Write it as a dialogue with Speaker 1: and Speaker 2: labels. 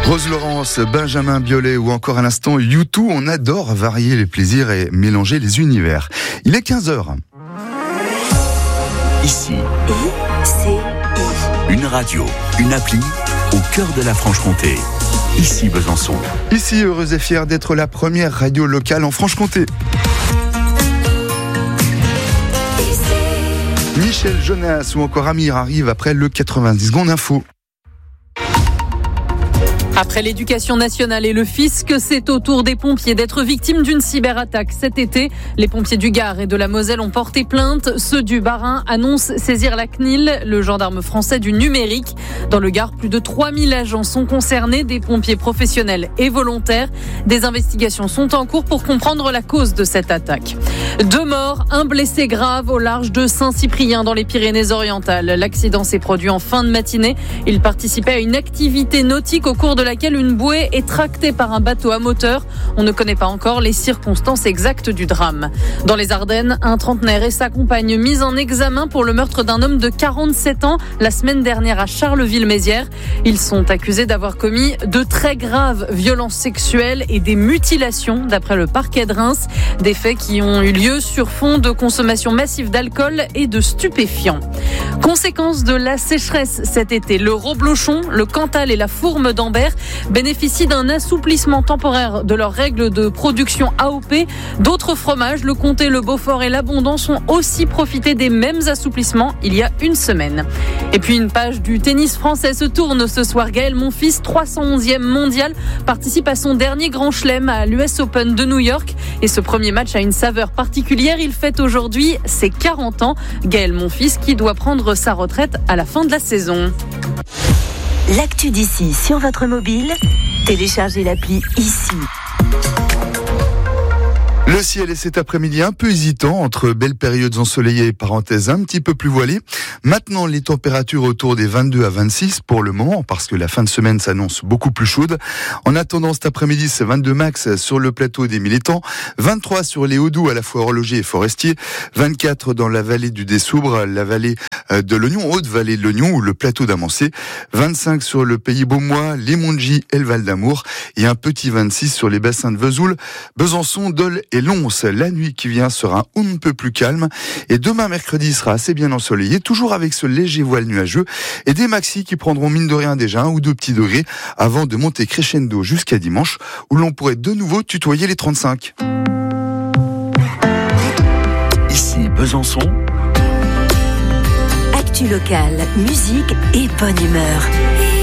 Speaker 1: Rose Laurence, Benjamin Biolay ou encore à l'instant U2, on adore varier les plaisirs et mélanger les univers. Il est 15h.
Speaker 2: Ici, une radio, une appli au cœur de la Franche-Comté. Ici Besançon.
Speaker 1: Ici, heureuse et fière d'être la première radio locale en Franche-Comté. Michel Jonas ou encore Amir arrive après le 90 secondes info.
Speaker 3: Après l'éducation nationale et le fisc, c'est au tour des pompiers d'être victimes d'une cyberattaque. Cet été, les pompiers du Gard et de la Moselle ont porté plainte. Ceux du Bas-Rhin annoncent saisir la CNIL, le gendarme français du numérique. Dans le Gard, plus de 3000 agents sont concernés, des pompiers professionnels et volontaires. Des investigations sont en cours pour comprendre la cause de cette attaque. 2 morts, un blessé grave au large de Saint-Cyprien dans les Pyrénées-Orientales. L'accident s'est produit en fin de matinée. Il participait à une activité nautique au cours de laquelle une bouée est tractée par un bateau à moteur. On ne connaît pas encore les circonstances exactes du drame. Dans les Ardennes, un trentenaire et sa compagne mis en examen pour le meurtre d'un homme de 47 ans la semaine dernière à Charleville-Mézières. Ils sont accusés d'avoir commis de très graves violences sexuelles et des mutilations d'après le parquet de Reims. Des faits qui ont eu lieu sur fond de consommation massive d'alcool et de stupéfiants. Conséquence de la sécheresse cet été, le reblochon, le Cantal et la fourme d'Ambert bénéficient d'un assouplissement temporaire de leurs règles de production AOP. D'autres fromages, le Comté, le Beaufort et l'Abondance ont aussi profité des mêmes assouplissements il y a une semaine. Et puis une page du tennis français se tourne ce soir. Gaël Monfils, 311e mondial, participe à son dernier grand chelem à l'US Open de New York. Et ce premier match a une saveur particulière. Il fête aujourd'hui ses 40 ans. Gaël Monfils qui doit prendre sa retraite à la fin de la saison.
Speaker 4: L'actu d'ici sur votre mobile, téléchargez l'appli Ici.
Speaker 1: Le ciel est cet après-midi un peu hésitant entre belles périodes ensoleillées et parenthèses un petit peu plus voilées. Maintenant, les températures autour des 22 à 26 pour le moment, parce que la fin de semaine s'annonce beaucoup plus chaude. En attendant cet après-midi, c'est 22 max sur le plateau des Mille-Étangs, 23 sur les Hauts-Doubs à la fois horlogers et forestiers, 24 dans la vallée du Dessoubre, la vallée de l'Oignon, haute vallée de l'Oignon ou le plateau d'Amancé, 25 sur le pays Beaumois, les Monts-de-Gy et le Val d'Amour, et un petit 26 sur les bassins de Vesoul, Besançon, Dole et Lons. La nuit qui vient sera un peu plus calme et demain mercredi sera assez bien ensoleillé, toujours avec ce léger voile nuageux et des maxis qui prendront mine de rien déjà 1 ou 2 petits degrés avant de monter crescendo jusqu'à dimanche où l'on pourrait de nouveau tutoyer les 35.
Speaker 2: Ici Besançon.
Speaker 4: Actu locale, musique et bonne humeur.